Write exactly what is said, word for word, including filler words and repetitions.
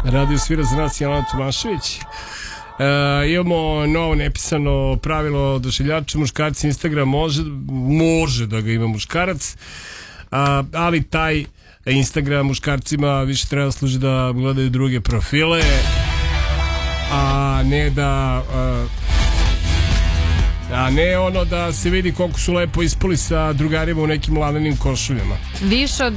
Radio svira za nas Jelena Tomašević. Uh, imamo novo nepisano pravilo odašiljača. Muškarci Instagram može, može da ga ima muškarac, uh, ali taj Instagram muškarcima više treba služi da gledaju druge profile, a ne da uh, a ne ono da se vidi koliko su lepo ispali sa drugarima u nekim lanenim košuljama. Više od